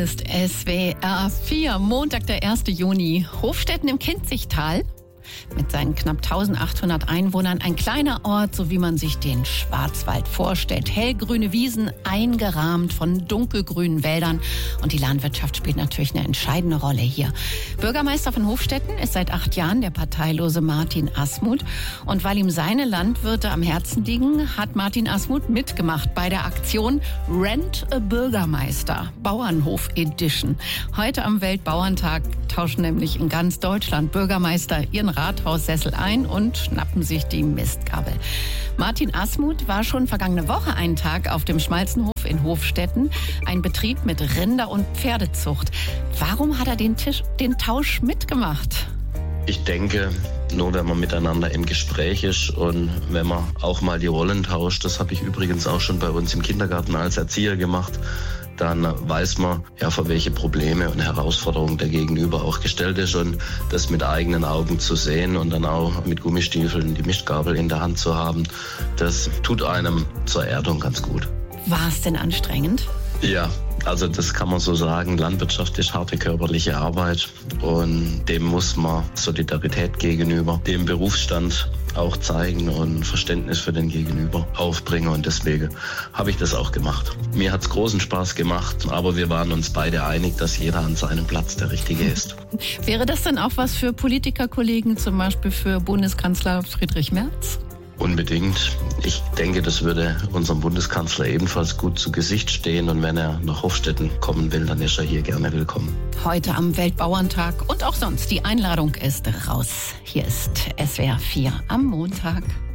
ist SWR 4, Montag, der 1. Juni. Hofstetten im Kinzigtal. Mit seinen knapp 1800 Einwohnern ein kleiner Ort, so wie man sich den Schwarzwald vorstellt. Hellgrüne Wiesen, eingerahmt von dunkelgrünen Wäldern. Und die Landwirtschaft spielt natürlich eine entscheidende Rolle hier. Bürgermeister von Hofstetten ist seit 8 Jahren der parteilose Martin Asmuth. Und weil ihm seine Landwirte am Herzen liegen, hat Martin Asmuth mitgemacht bei der Aktion Rent a Bürgermeister, Bauernhof Edition. Heute am Weltbauerntag tauschen nämlich in ganz Deutschland Bürgermeister ihren Rathaussessel ein und schnappen sich die Mistgabel. Martin Asmuth war schon vergangene Woche einen Tag auf dem Schmalzenhof in Hofstetten, ein Betrieb mit Rinder- und Pferdezucht. Warum hat er den Tausch mitgemacht? Ich denke, nur wenn man miteinander im Gespräch ist und wenn man auch mal die Rollen tauscht, das habe ich übrigens auch schon bei uns im Kindergarten als Erzieher gemacht, dann weiß man, ja, vor welche Probleme und Herausforderungen der Gegenüber auch gestellt ist, und das mit eigenen Augen zu sehen und dann auch mit Gummistiefeln die Mistgabel in der Hand zu haben, das tut einem zur Erdung ganz gut. War es denn anstrengend? Ja, also das kann man so sagen. Landwirtschaft ist harte körperliche Arbeit und dem muss man Solidarität gegenüber dem Berufsstand auch zeigen und Verständnis für den Gegenüber aufbringen, und deswegen habe ich das auch gemacht. Mir hat es großen Spaß gemacht, aber wir waren uns beide einig, dass jeder an seinem Platz der Richtige ist. Wäre das dann auch was für Politikerkollegen, zum Beispiel für Bundeskanzler Friedrich Merz? Unbedingt. Ich denke, das würde unserem Bundeskanzler ebenfalls gut zu Gesicht stehen. Und wenn er nach Hofstetten kommen will, dann ist er hier gerne willkommen. Heute am Weltbauerntag und auch sonst. Die Einladung ist raus. Hier ist SWR 4 am Montag.